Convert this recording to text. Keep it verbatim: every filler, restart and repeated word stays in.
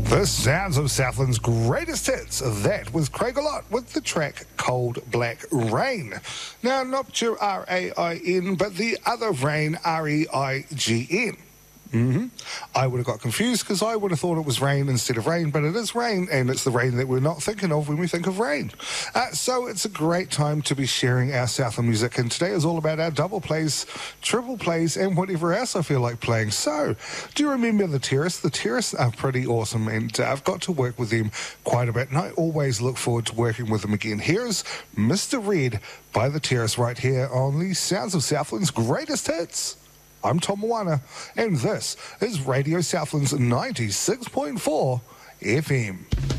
The sounds of Southland's greatest hits. That was Craig Alott with the track Cold Black Rain. Now, not your R A I N, but the other rain, R E I G N. Mm-hmm. I would have got confused because I would have thought it was rain instead of rain, but it is rain, and it's the rain that we're not thinking of when we think of rain. Uh, so it's a great time to be sharing our Southland music, and today is all about our double plays, triple plays, and whatever else I feel like playing. So, do you remember The Terrace? The Terrace are pretty awesome, and uh, I've got to work with them quite a bit, and I always look forward to working with them again. Here's Mister Red by The Terrace right here on the Sounds of Southland's greatest hits. I'm Tom Moana, and this is Radio Southland's ninety-six point four F M.